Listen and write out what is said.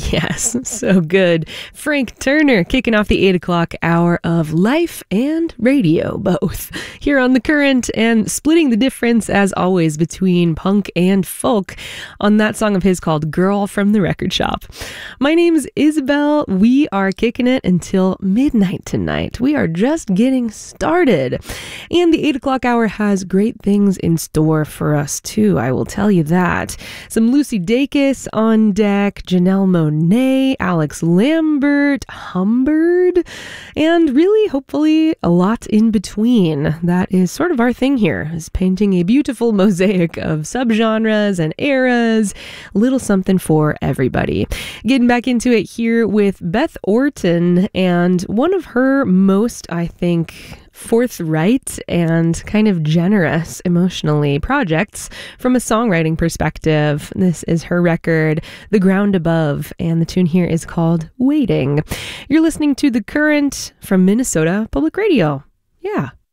Yes, so good. Frank Turner kicking off the 8 o'clock hour of life and radio, both here on The Current, and splitting the difference, as always, between punk and folk on that song of his called Girl from the Record Shop. My name's Isabel. We are kicking it until midnight tonight. We are just getting started. And the 8 o'clock hour has great things in store for us, too. I will tell you that. Some Lucy Dacus on deck, Janelle Monáe, Alex Lambert, Humbird, and really, hopefully, a lot in between. That is sort of our thing here, is painting a beautiful mosaic of subgenres and eras, a little something for everybody. Getting back into it here with Beth Orton, and one of her most, I think, forthright and kind of generous emotionally projects from a songwriting perspective. This is her record, The Ground Above, and the tune here is called Waiting. You're listening to The Current from Minnesota Public Radio. Yeah.